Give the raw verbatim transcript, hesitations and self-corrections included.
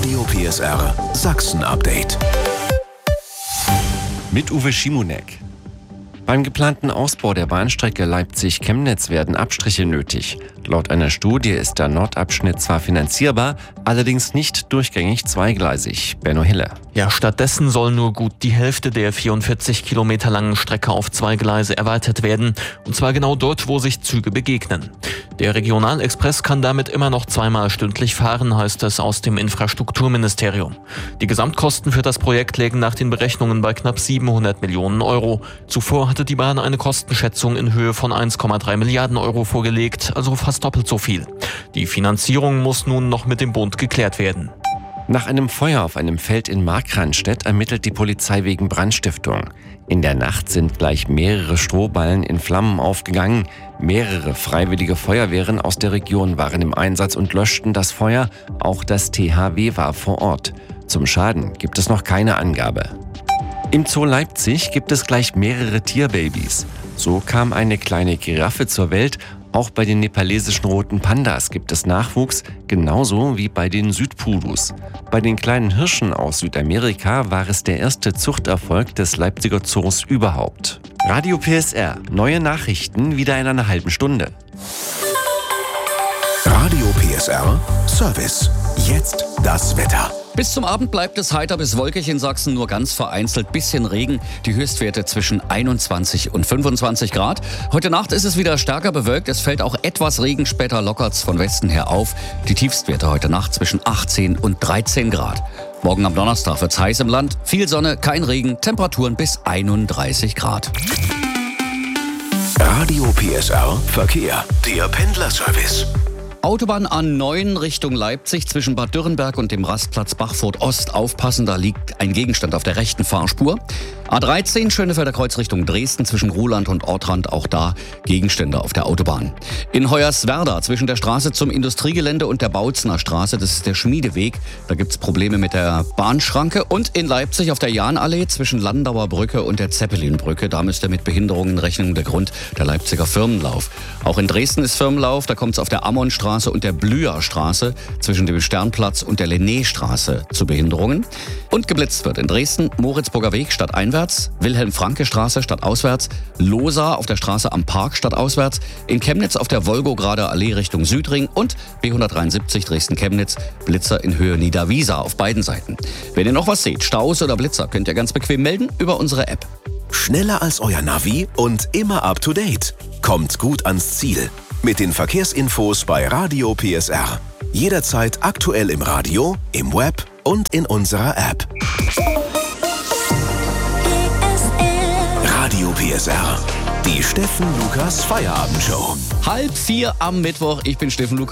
Radio P S R Sachsen-Update. Mit Uwe Schimonek. Beim geplanten Ausbau der Bahnstrecke Leipzig-Chemnitz werden Abstriche nötig. Laut einer Studie ist der Nordabschnitt zwar finanzierbar, allerdings nicht durchgängig zweigleisig. Benno Hille. Ja, stattdessen soll nur gut die Hälfte der vierundvierzig Kilometer langen Strecke auf zwei Gleise erweitert werden. Und zwar genau dort, wo sich Züge begegnen. Der Regionalexpress kann damit immer noch zweimal stündlich fahren, heißt es aus dem Infrastrukturministerium. Die Gesamtkosten für das Projekt lägen nach den Berechnungen bei knapp siebenhundert Millionen Euro. Zuvor hatte die Bahn eine Kostenschätzung in Höhe von eins Komma drei Milliarden Euro vorgelegt, also fast doppelt so viel. Die Finanzierung muss nun noch mit dem Bund geklärt werden. Nach einem Feuer auf einem Feld in Markranstädt ermittelt die Polizei wegen Brandstiftung. In der Nacht sind gleich mehrere Strohballen in Flammen aufgegangen. Mehrere freiwillige Feuerwehren aus der Region waren im Einsatz und löschten das Feuer. Auch das T H W war vor Ort. Zum Schaden gibt es noch keine Angabe. Im Zoo Leipzig gibt es gleich mehrere Tierbabys. So kam eine kleine Giraffe zur Welt. Auch bei den nepalesischen roten Pandas gibt es Nachwuchs, genauso wie bei den Südpudus. Bei den kleinen Hirschen aus Südamerika war es der erste Zuchterfolg des Leipziger Zoos überhaupt. Radio P S R, neue Nachrichten wieder in einer halben Stunde. Radio P S R Service. Jetzt das Wetter. Bis zum Abend bleibt es heiter bis wolkig in Sachsen, nur ganz vereinzelt bisschen Regen. Die Höchstwerte zwischen einundzwanzig und fünfundzwanzig Grad. Heute Nacht ist es wieder stärker bewölkt. Es fällt auch etwas Regen, später lockert's von Westen her auf. Die Tiefstwerte heute Nacht zwischen achtzehn und dreizehn Grad. Morgen am Donnerstag wird's heiß im Land. Viel Sonne, kein Regen, Temperaturen bis einunddreißig Grad. Radio P S R Verkehr. Der Pendlerservice. Autobahn A neun Richtung Leipzig zwischen Bad Dürrenberg und dem Rastplatz Bachfurt Ost. Aufpassen, da liegt ein Gegenstand auf der rechten Fahrspur. A dreizehn Schönefelder Kreuz Richtung Dresden zwischen Ruhland und Ortrand. Auch da Gegenstände auf der Autobahn. In Hoyerswerda zwischen der Straße zum Industriegelände und der Bautzner Straße, das ist der Schmiedeweg. Da gibt's Probleme mit der Bahnschranke. Und in Leipzig auf der Jahnallee zwischen Landauer Brücke und der Zeppelinbrücke. Da müsst ihr mit Behinderungen rechnen. Der Grund, der Leipziger Firmenlauf. Auch in Dresden ist Firmenlauf. Da kommt's auf der Ammonstraße und der Blüherstraße zwischen dem Sternplatz und der Linnéstraße zu Behinderungen. Und geblitzt wird in Dresden Moritzburger Weg stadteinwärts, Wilhelm-Franke-Straße stadtauswärts, Losa auf der Straße am Park stadtauswärts, in Chemnitz auf der Wolgograder Allee Richtung Südring und B hundertdreiundsiebzig Dresden-Chemnitz, Blitzer in Höhe Niederwiesa auf beiden Seiten. Wenn ihr noch was seht, Staus oder Blitzer, könnt ihr ganz bequem melden über unsere App. Schneller als euer Navi und immer up to date. Kommt gut ans Ziel. Mit den Verkehrsinfos bei Radio P S R. Jederzeit aktuell im Radio, im Web und in unserer App. Radio P S R. Die Steffen Lukas Feierabendshow. Halb vier am Mittwoch. Ich bin Steffen Lukas.